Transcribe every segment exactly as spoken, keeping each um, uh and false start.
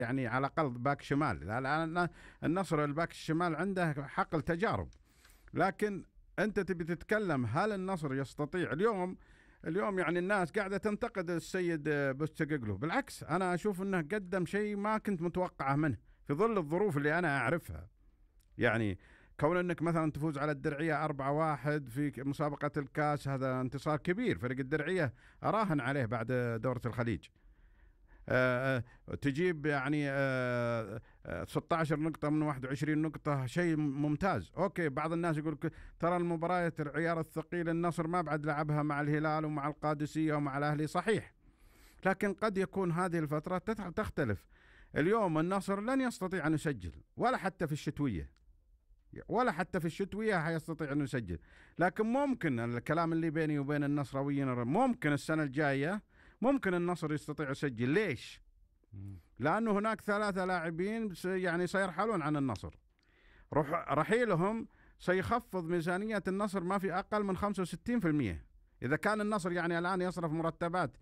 يعني على الأقل باك شمال. الآن النصر الباك الشمال عنده حقل تجارب، لكن أنت تبي تتكلم هل النصر يستطيع اليوم؟ اليوم يعني الناس قاعدة تنتقد السيد بوستقلو، بالعكس أنا أشوف أنه قدم شيء ما كنت متوقعه منه في ظل الظروف اللي أنا أعرفها. يعني كون أنك مثلا تفوز على الدرعية أربعة واحد في مسابقة الكاس، هذا انتصار كبير. فريق الدرعية أراهن عليه بعد دورة الخليج. أه تجيب يعني أه ستة عشر نقطة من واحد وعشرين نقطة، شيء ممتاز. أوكي، بعض الناس يقول ترى المباريات العيار الثقيل النصر ما بعد لعبها مع الهلال ومع القادسية ومع الأهلي، صحيح، لكن قد يكون هذه الفترة تختلف. اليوم النصر لن يستطيع أن يسجل ولا حتى في الشتوية، ولا حتى في الشتوية هيستطيع أن يسجل. لكن ممكن الكلام اللي بيني وبين النصراويين، ممكن السنة الجاية ممكن النصر يستطيع يسجل. ليش؟ لأنه هناك ثلاثة لاعبين يعني سيرحلون عن النصر، رحيلهم سيخفض ميزانية النصر ما في أقل من خمسة وستين بالمئة. إذا كان النصر يعني الآن يصرف مرتبات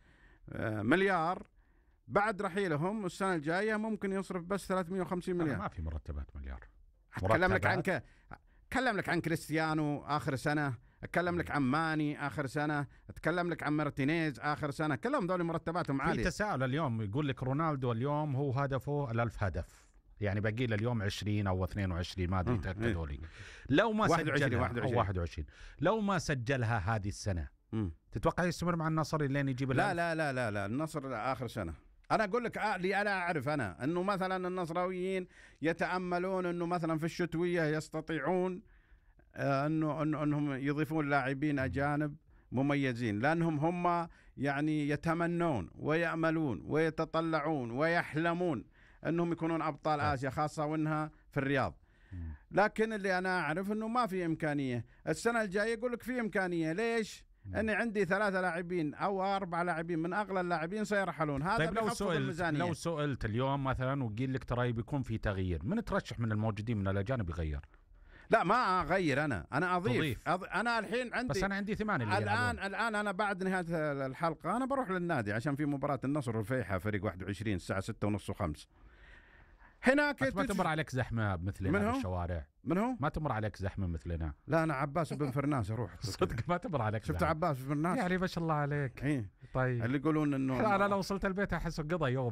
مليار، بعد رحيلهم السنة الجاية ممكن يصرف بس ثلاثمئة وخمسين مليون. ما في مرتبات مليار. أتكلم لك عن ك... أتكلم لك عن كريستيانو آخر سنة، أتكلم لك عن ماني آخر سنة، أتكلم لك عن مارتينيز آخر سنة، كلهم دول مرتباتهم عالية. في تساؤل اليوم يقول لك رونالدو اليوم هو هدفه الألف هدف، يعني باقي له اليوم عشرين أو اثنين وعشرين ما أدري تأكدوا لي. لو ما سجلها أو واحد وعشرين، لو ما سجلها هذه السنة م. تتوقع يستمر مع النصر لين يجيب لا لا لا لا لا النصر آخر سنة. أنا أقول لك اللي أنا أعرف أنا أنه مثلا النصراويين يتأملون أنه مثلا في الشتوية يستطيعون أنه أنهم يضيفون لاعبين أجانب مميزين، لأنهم هم يعني يتمنون ويأملون ويتطلعون ويحلمون أنهم يكونون أبطال آسيا، خاصة وأنها في الرياض. لكن اللي أنا أعرف أنه ما في إمكانية. السنة الجاية يقول لك في إمكانية. ليش؟ أني عندي ثلاثة لاعبين أو أربع لاعبين من أغلى اللاعبين سيرحلون. هذا طيب لو سئلت لو سئلت اليوم مثلا وقيل لك ترى بيكون في تغيير، من ترشح من الموجودين من الأجانب يغير؟ لا ما أغير، أنا أنا أضيف أض... أنا الحين عندي، بس أنا عندي ثمانية اللي الآن يلعبون. الآن أنا بعد نهاية الحلقة أنا بروح للنادي عشان في مباراة النصر والفيحة فريق واحد وعشرين الساعة ستة ونص وخمس. هناك ما تمر عليك زحمة مثلنا في الشوارع؟ من هو؟ ما تمر عليك زحمة مثلنا؟ لا أنا عباس بن فرناس أروح صدق ما تمر عليك. شفت عباس بن فرناس يعني ما شاء الله عليك. إيه؟ طيب اللي يقولون إنه أنا لو وصلت البيت أحس قضى يوم.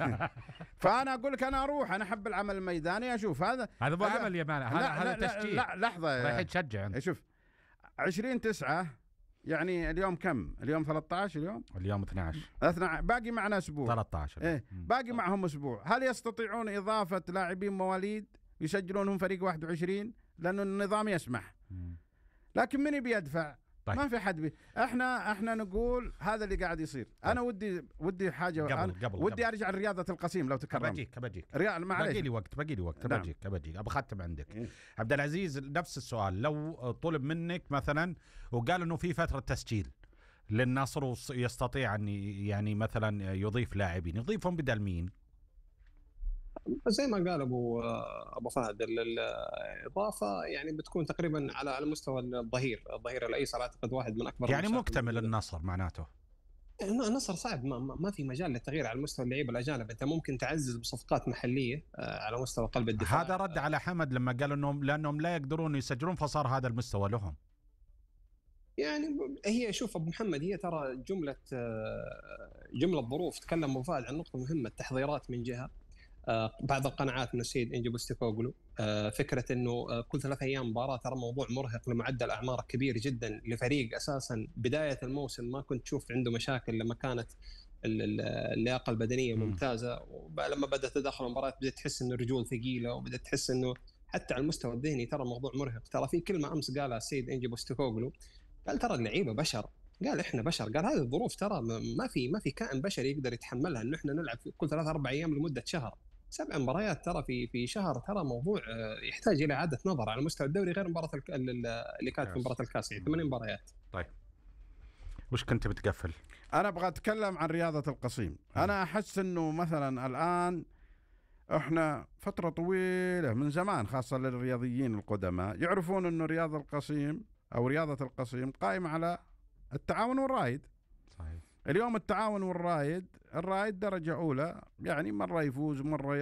فأنا أقول لك أنا أروح، أنا أحب العمل الميداني. أشوف هذا هذا مو عمل يماني، هذا هذا تشجيع. لا لحظة رايح تشجع. شوف عشرين تسعة يعني اليوم كم؟ اليوم ثلاثة عشر، اليوم اليوم اثني عشر اثني باقي معنا اسبوع. ثلاثة عشر ايه باقي معهم اسبوع. هل يستطيعون اضافه لاعبين مواليد يسجلونهم فريق واحد وعشرين؟ لانه النظام يسمح، لكن من بيدفع؟ طيب. ما في حد بي. احنا احنا نقول هذا اللي قاعد يصير. طيب. انا ودي ودي حاجه قبل أنا قبل ودي قبل. ارجع لرياضه القسيم لو تكرمت. بجيك بجيك ريال معليش باقي لي وقت باقي لي وقت نعم. بجيك بجيك ابى اختم عندك. إيه؟ عبد العزيز نفس السؤال، لو طلب منك مثلا وقال انه في فتره تسجيل للنصر ويستطيع ان يعني مثلا يضيف لاعبين، يضيفهم بدل مين؟ زي ما قال ابو ابو فهد، الاضافه يعني بتكون تقريبا على على مستوى الظهير الظهير الايسر. اعتقد واحد من اكبر يعني مكتمل النصر معناته. النصر صعب، ما, ما في مجال للتغيير على مستوى اللعيبه الاجانب. انت ممكن تعزز بصفقات محليه على مستوى قلب الدفاع. هذا رد على حمد لما قال انهم لانهم لا يقدرون يسجلون فصار هذا المستوى لهم. يعني هي شوف ابو محمد، هي ترى جمله جمله ظروف. تكلم ابو فهد عن نقطه مهمه، التحضيرات من جهه، بعض القناعات من السيد إنجي بوستيكوغلو، فكرة أنه كل ثلاثة أيام مباراة ترى موضوع مرهق لمعدل أعمار كبير جدا لفريق أساسا بداية الموسم ما كنت تشوف عنده مشاكل لما كانت اللياقة البدنية ممتازة، ولما بدأت تدخل المباراة بدأت تحس أنه الرجول ثقيلة، وبدأت تحس أنه حتى على المستوى الذهني ترى الموضوع مرهق. ترى في كلمة أمس قالها السيد إنجي بوستيكوغلو، قال ترى اللعيبة بشر، قال إحنا بشر، قال هذه الظروف ترى ما في ما في كائن بشري يقدر يتحملها، إنه إحنا نلعب كل ثلاثة أربع أيام لمدة شهر. سبع مباريات ترى في في شهر، ترى موضوع يحتاج الى اعاده نظر على مستوى الدوري، غير مباراه اللي كانت في مباراه الكاس، يعني ثمان مباريات. طيب وش كنت بتقفل؟ انا ابغى اتكلم عن رياضه القصيم. انا احس انه مثلا الان احنا فتره طويله من زمان خاصه للرياضيين القدماء يعرفون انه رياضه القصيم او رياضه القصيم قائمه على التعاون والرايد. صحيح. اليوم التعاون والرايد، الرايد درجه اولى، يعني مره يفوز ومره